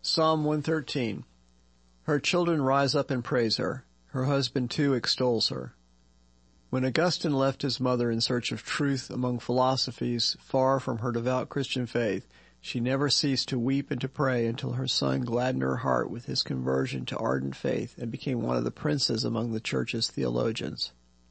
Psalm 113. Her children rise up and praise her. Her husband too extols her. When Augustine left his mother in search of truth among philosophies far from her devout Christian faith, she never ceased to weep and to pray until her son gladdened her heart with his conversion to ardent faith and became one of the princes among the church's theologians.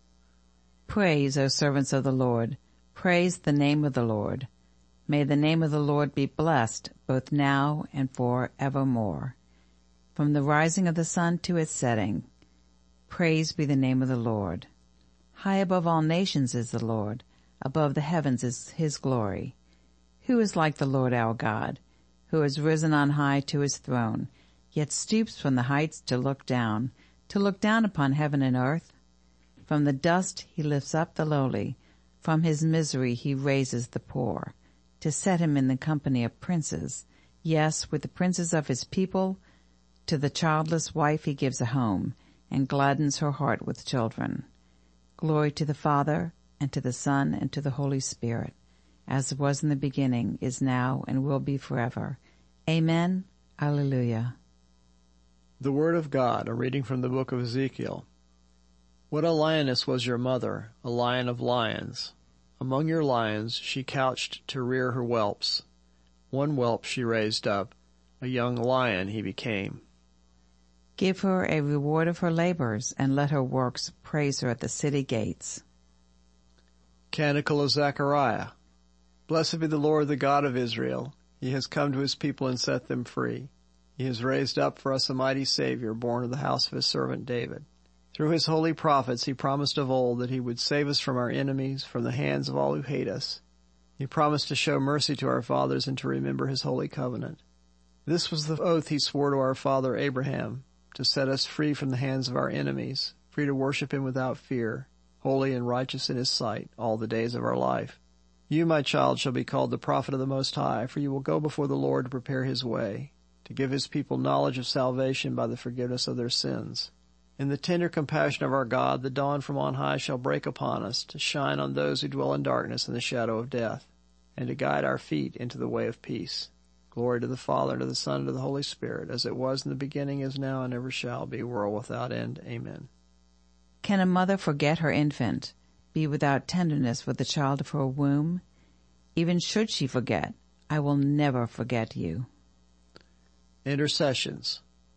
Praise, O servants of the Lord. Praise the name of the Lord. May the name of the Lord be blessed, both now and for evermore. From the rising of the sun to its setting, praise be the name of the Lord. High above all nations is the Lord. Above the heavens is his glory. Who is like the Lord our God, who has risen on high to his throne, yet stoops from the heights to look down upon heaven and earth? From the dust he lifts up the lowly. From his misery he raises the poor, to set him in the company of princes, yes, with the princes of his people. To the childless wife he gives a home, and gladdens her heart with children. Glory to the Father, and to the Son, and to the Holy Spirit, as it was in the beginning, is now, and will be forever. Amen. Alleluia. The Word of God, a reading from the book of Ezekiel. What a lioness was your mother, a lion of lions. Among your lions she couched to rear her whelps. One whelp she raised up, a young lion he became. Give her a reward of her labors, and let her works praise her at the city gates. Canticle of Zechariah. Blessed be the Lord, the God of Israel. He has come to his people and set them free. He has raised up for us a mighty Savior, born of the house of his servant David. Through his holy prophets he promised of old that he would save us from our enemies, from the hands of all who hate us. He promised to show mercy to our fathers and to remember his holy covenant. This was the oath he swore to our father Abraham, to set us free from the hands of our enemies, free to worship him without fear, holy and righteous in his sight all the days of our life. You, my child, shall be called the prophet of the Most High, for you will go before the Lord to prepare his way, to give his people knowledge of salvation by the forgiveness of their sins. In the tender compassion of our God, the dawn from on high shall break upon us, to shine on those who dwell in darkness and the shadow of death, and to guide our feet into the way of peace. Glory to the Father, and to the Son, and to the Holy Spirit, as it was in the beginning, is now, and ever shall be, world without end. Amen. Can a mother forget her infant, be without tenderness for the child of her womb? Even should she forget, I will never forget you. Intercessions.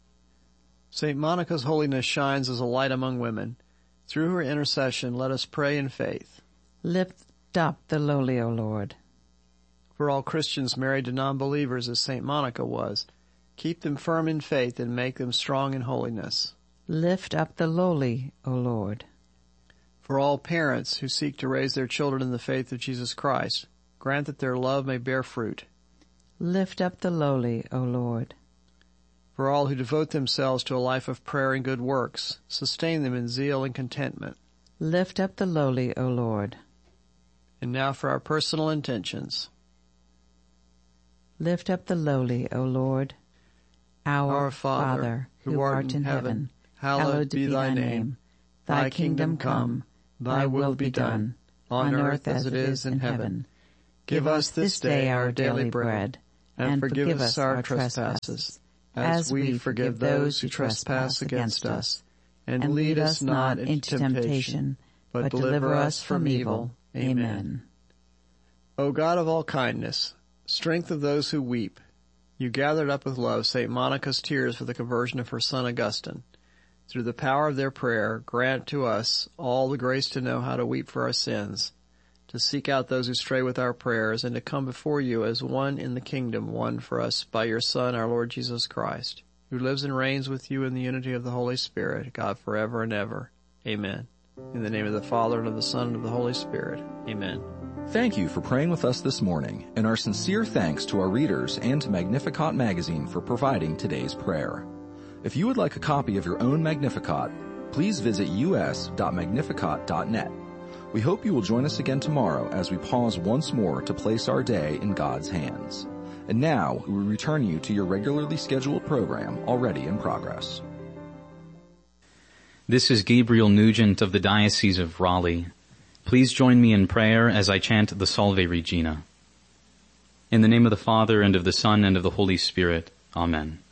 St. Monica's holiness shines as a light among women. Through her intercession, let us pray in faith. Lift up the lowly, O Lord. For all Christians married to non-believers, as St. Monica was, keep them firm in faith and make them strong in holiness. Lift up the lowly, O Lord. For all parents who seek to raise their children in the faith of Jesus Christ, grant that their love may bear fruit. Lift up the lowly, O Lord. For all who devote themselves to a life of prayer and good works, sustain them in zeal and contentment. Lift up the lowly, O Lord. And now for our personal intentions. Lift up the lowly, O Lord. Our Father, who art in heaven, hallowed be thy name. Thy kingdom come, thy will be done, on earth as it is in heaven. Give us this day our daily bread, and forgive us our trespasses, as we forgive those who trespass against us. And lead us not into temptation, but deliver us from evil. Amen. O God of all kindness, strength of those who weep, you gathered up with love St. Monica's tears for the conversion of her son Augustine. Through the power of their prayer, grant to us all the grace to know how to weep for our sins, to seek out those who stray with our prayers, and to come before you as one in the kingdom won for us by your Son, our Lord Jesus Christ, who lives and reigns with you in the unity of the Holy Spirit, God forever and ever. Amen. In the name of the Father, and of the Son, and of the Holy Spirit. Amen. Thank you for praying with us this morning, and our sincere thanks to our readers and to Magnificat magazine for providing today's prayer. If you would like a copy of your own Magnificat, please visit us.magnificat.net. We hope you will join us again tomorrow as we pause once more to place our day in God's hands. And now we return you to your regularly scheduled program already in progress. This is Gabriel Nugent of the Diocese of Raleigh. Please join me in prayer as I chant the Salve Regina. In the name of the Father, and of the Son, and of the Holy Spirit. Amen.